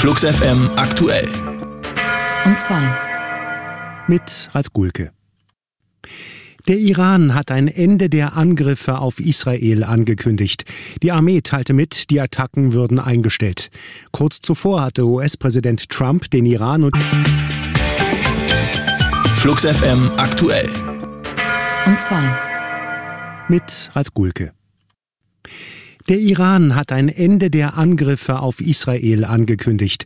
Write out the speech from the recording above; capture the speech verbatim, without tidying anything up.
Flux F M aktuell. Und zwar mit Ralf Gulke. Der Iran hat ein Ende der Angriffe auf Israel angekündigt. Die Armee teilte mit, die Attacken würden eingestellt. Kurz zuvor hatte U S-Präsident Trump den Iran und Flux F M aktuell. Und zwar mit Ralf Gulke. Der Iran hat ein Ende der Angriffe auf Israel angekündigt.